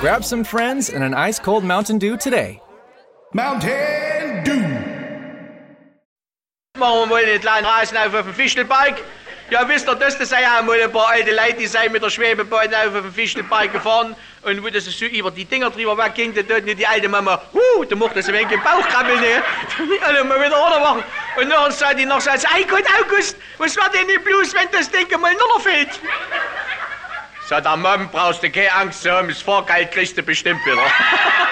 Grab some friends and an ice-cold Mountain Dew today. Mountain Dew. Machen wir mal einen kleinen Reisen auf dem Fischelbike. Ja, wisst ihr, das sind ja mal ein paar alte Leute, die sind mit der Schwebebahn auf dem Fischelbike gefahren. Und wo das so über die Dinger drüber wegging, dann tut die alte Mama, da macht das ein wenig Bauchkrabbeln, ne? Alle mal wieder runter machen. Und dann sagt die noch so, ei Gott, August, was war denn nicht bloß, wenn das Ding mal runterfällt? Sagt der Mom, brauchst du keine Angst zu haben, das Fahrgeld kriegst du bestimmt wieder.